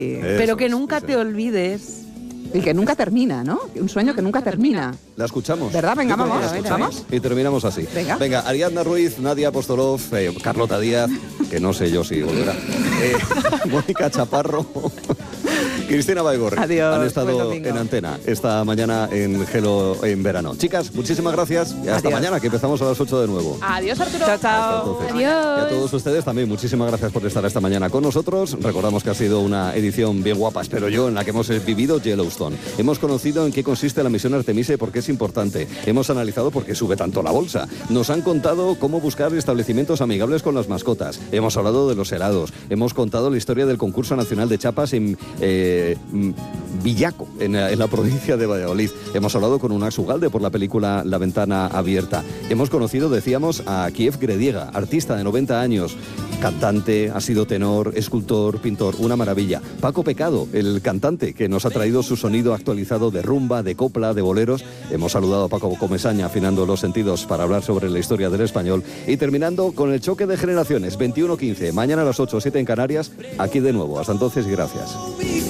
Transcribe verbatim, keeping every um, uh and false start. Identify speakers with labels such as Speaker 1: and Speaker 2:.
Speaker 1: Pero que nunca
Speaker 2: sí,
Speaker 1: te
Speaker 2: sí.
Speaker 1: olvides.
Speaker 3: Y que nunca termina, ¿no? Un sueño que nunca termina.
Speaker 2: La escuchamos.
Speaker 3: ¿Verdad? Venga,
Speaker 2: Yo creo que
Speaker 3: vamos,
Speaker 2: la
Speaker 3: a ver,
Speaker 2: escuchamos.
Speaker 3: vamos.
Speaker 2: Y terminamos así.
Speaker 3: Venga.
Speaker 2: Venga, Ariadna Ruiz, Nadia Apostolov, eh, Carlota Díaz, que no sé yo si volverá, eh, Mónica Chaparro, Cristina Baigorri.
Speaker 3: Adiós,
Speaker 2: Han
Speaker 3: buen
Speaker 2: estado
Speaker 3: domingo.
Speaker 2: en antena esta mañana en Gelo en verano. Chicas, muchísimas gracias y hasta
Speaker 3: Adiós.
Speaker 2: mañana, que empezamos a las ocho de nuevo.
Speaker 1: Adiós, Arturo.
Speaker 3: Chao,
Speaker 2: Hasta
Speaker 3: chao.
Speaker 2: entonces. Y a todos ustedes también, muchísimas gracias por estar esta mañana con nosotros. Recordamos que ha sido una edición bien guapa, espero yo, en la que hemos vivido Yellowstone. Hemos conocido en qué consiste la misión Artemisa y por qué es importante. Hemos analizado por qué sube tanto la bolsa. Nos han contado cómo buscar establecimientos amigables con las mascotas. Hemos hablado de los helados. Hemos contado la historia del concurso nacional de chapas en eh, Villaco, en, en la provincia de Valladolid. Hemos hablado con Unax Ugalde por la película La ventana abierta. Hemos conocido, decíamos, a Kiev Grediega, artista de noventa años, cantante, ha sido tenor, escultor, pintor, una maravilla. Paco Pecado, el cantante que nos ha traído su sonido actualizado de rumba, de copla, de boleros. Hemos saludado a Paco Comesaña, afinando los sentidos para hablar sobre la historia del español. Y terminando con el choque de generaciones, veintiuno quince, mañana a las ocho o siete en Canarias, aquí de nuevo. Hasta entonces y gracias.